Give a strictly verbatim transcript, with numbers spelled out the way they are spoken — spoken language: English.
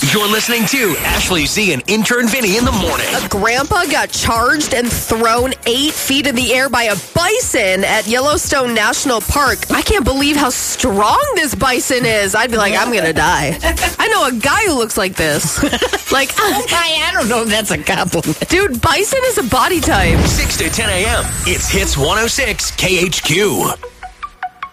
You're listening to Ashley Z and intern Vinny in the morning. A grandpa got charged and thrown eight feet in the air by a bison at Yellowstone National Park. I can't believe how strong this bison is. I'd be like, I'm going to die. I know a guy who looks like this. Like, oh my, I don't know if that's a compliment. Dude, bison is a body type. six to ten a.m. It's Hits one oh six K H Q.